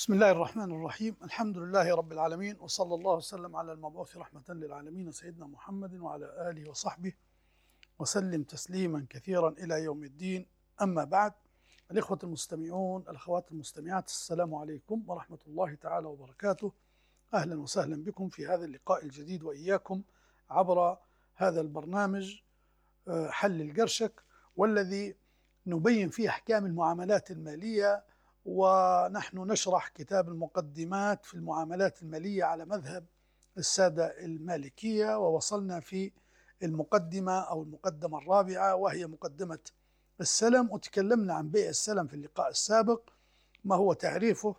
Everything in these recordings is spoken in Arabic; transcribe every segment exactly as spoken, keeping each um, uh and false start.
بسم الله الرحمن الرحيم. الحمد لله رب العالمين، وصلى الله وسلم على المبعوث رحمة للعالمين سيدنا محمد وعلى آله وصحبه وسلم تسليما كثيرا إلى يوم الدين. أما بعد، الإخوة المستمعون، الأخوات المستمعات، السلام عليكم ورحمة الله تعالى وبركاته. أهلا وسهلا بكم في هذا اللقاء الجديد وإياكم عبر هذا البرنامج حل القرشك، والذي نبين فيه أحكام المعاملات المالية، ونحن نشرح كتاب المقدمات في المعاملات المالية على مذهب السادة المالكية، ووصلنا في المقدمة أو المقدمة الرابعة وهي مقدمة السلم، وتكلمنا عن بيع السلم في اللقاء السابق، ما هو تعريفه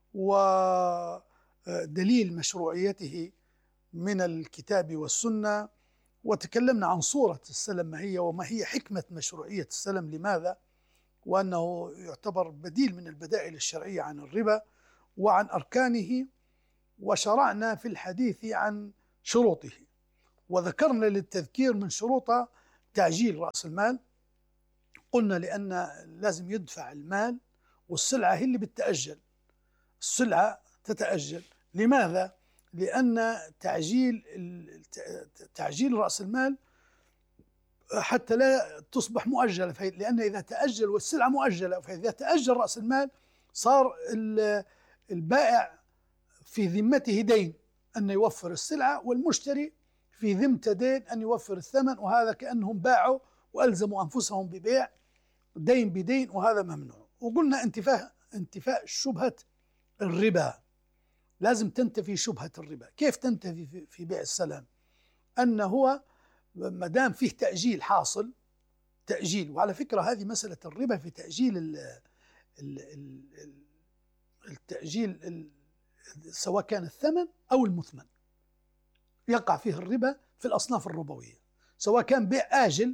ودليل مشروعيته من الكتاب والسنة، وتكلمنا عن صورة السلم ما هي وما هي حكمة مشروعية السلم، لماذا، وأنه يعتبر بديل من البدائل الشرعية عن الربا وعن أركانه. وشرعنا في الحديث عن شروطه، وذكرنا للتذكير من شروطه تعجيل رأس المال. قلنا لأن لازم يدفع المال، والسلعة هي اللي بتتأجل، السلعة تتأجل. لماذا؟ لأن تعجيل تعجيل رأس المال حتى لا تصبح مؤجلة، لأن إذا تأجل والسلعة مؤجلة، فإذا تأجل رأس المال صار البائع في ذمته دين أن يوفر السلعة، والمشتري في ذمته دين أن يوفر الثمن، وهذا كأنهم باعوا وألزموا أنفسهم ببيع دين بدين، وهذا ممنوع. وقلنا انتفاء انتفاء شبهة الربا، لازم تنتفي شبهة الربا. كيف تنتفي في بيع السلم؟ أن هو ما دام فيه تأجيل حاصل، تأجيل، وعلى فكرة هذه مسألة الربا في تأجيل ال ال ال التأجيل ال سواء كان الثمن أو المثمن، يقع فيه الربا في الأصناف الربوية، سواء كان بيع آجل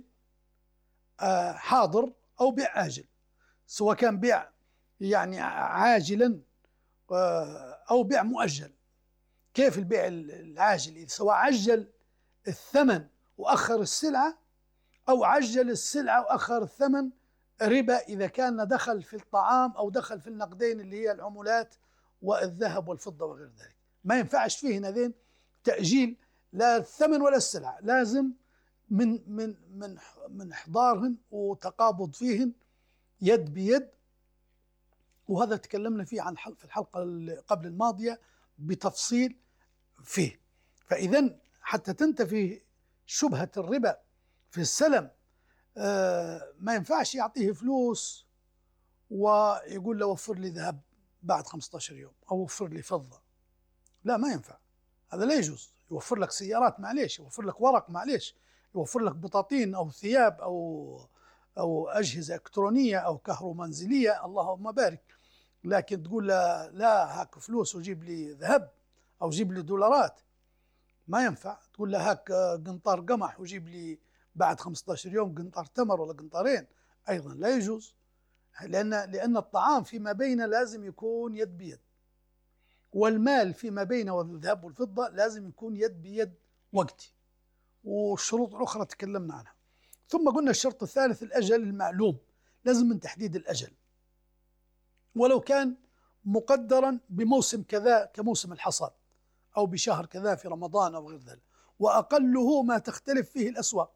آه حاضر أو بيع آجل، سواء كان بيع يعني عاجلا آه أو بيع مؤجل. كيف البيع العاجل؟ سواء عجل الثمن وأخر السلعة أو عجل السلعة وأخر الثمن، ربا إذا كان دخل في الطعام أو دخل في النقدين اللي هي العملات والذهب والفضة وغير ذلك. ما ينفعش فيه هذين تأجيل لا الثمن ولا السلعة، لازم من من من من إحضارهن وتقابض فيهن يد بيد، وهذا تكلمنا فيه عن في الحلقة قبل الماضية بتفصيل فيه. فإذا حتى تنتفي شبهة الربا في السلم، آه ما ينفعش يعطيه فلوس ويقول له وفر لي ذهب بعد خمسة عشر يوم أو وفر لي فضة، لا ما ينفع، هذا لا يجوز. يوفر لك سيارات معليش، يوفر لك ورق معليش، يوفر لك بطاطين أو ثياب أو أو أجهزة إلكترونية أو كهرومنزلية، اللهم بارك. لكن تقول له لا هاك فلوس وجيب لي ذهب أو جيب لي دولارات، ما ينفع. تقول له هاك قنطار قمح وجيب لي بعد خمسة عشر يوم قنطار تمر ولا قنطارين، أيضا لا يجوز، لأن لأن الطعام فيما بينه لازم يكون يد بيد، والمال فيما بينه والذهب والفضة لازم يكون يد بيد وقتي، والشروط الأخرى تكلمنا عنها. ثم قلنا الشرط الثالث الأجل المعلوم، لازم من تحديد الأجل، ولو كان مقدرا بموسم كذا كموسم الحصاد، أو بشهر كذا في رمضان أو غير ذلك. وأقله ما تختلف فيه الأسواق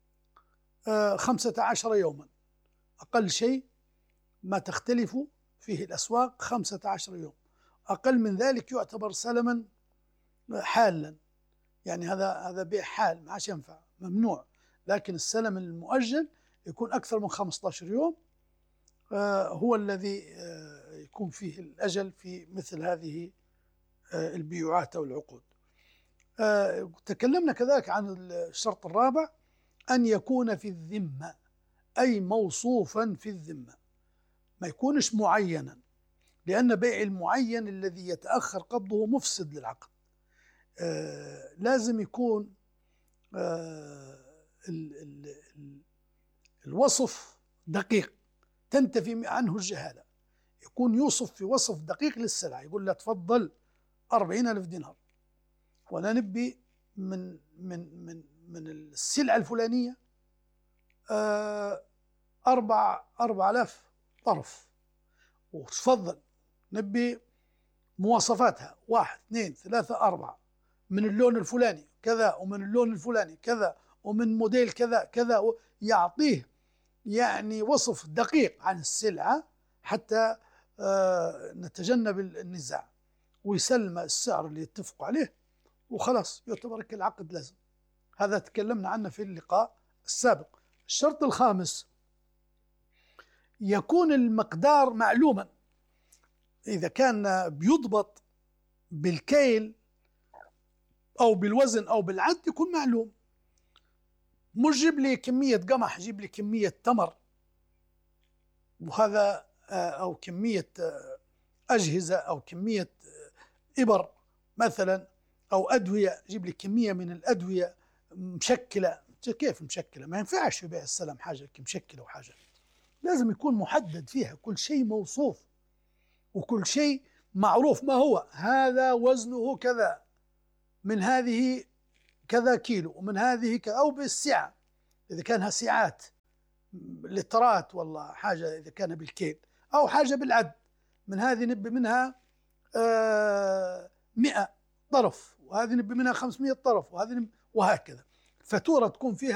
آه خمسة عشر يوما، أقل شيء ما تختلف فيه الأسواق خمسة عشر يوم، أقل من ذلك يعتبر سلما حالا، يعني هذا هذا بيع حال ما عادش ينفع، ممنوع. لكن السلم المؤجل يكون أكثر من خمسة عشر يوم، آه هو الذي آه يكون فيه الأجل في مثل هذه آه البيوعات أو العقود. آه تكلمنا كذلك عن الشرط الرابع، أن يكون في الذمة، أي موصوفا في الذمة، ما يكونش معينا، لأن بيع المعين الذي يتأخر قبضه مفسد للعقد. آه لازم يكون آه ال ال ال الوصف دقيق تنتفي عنه الجهالة، يكون يوصف في وصف دقيق للسلعة، يقول له تفضل أربعين ألف دينار، وأنا نبي من من من من السلعة الفلانية آه أربع أربع آلاف طرف، وتفضل نبي مواصفاتها واحد اثنين ثلاثة أربعة، من اللون الفلاني كذا، ومن اللون الفلاني كذا، ومن موديل كذا كذا، يعطيه يعني وصف دقيق عن السلعة حتى نتجنب النزاع، ويسلم السعر اللي يتفقوا عليه وخلاص يعتبر العقد لازم. هذا تكلمنا عنه في اللقاء السابق. الشرط الخامس يكون المقدار معلوما، إذا كان بيضبط بالكيل أو بالوزن أو بالعد يكون معلوم. مش جيب لي كمية قمح، جيب لي كمية تمر، وهذا أو كمية أجهزة أو كمية إبر مثلا، أو أدوية، جيب لي كمية من الأدوية مشكلة. كيف مشكلة؟ ما ينفعش في بيع السلم حاجة مشكلة وحاجة، لازم يكون محدد فيها كل شيء موصوف وكل شيء معروف ما هو. هذا وزنه كذا، من هذه كذا كيلو، ومن هذه كذا، أو بالسعة إذا كانها سعات لترات والله حاجة، إذا كان بالكيل، أو حاجة بالعد، من هذه نبي منها آه مئة طرف، وهذه نبي منها خمسمئة طرف، وهذه نبي، وهكذا. الفاتورة تكون فيها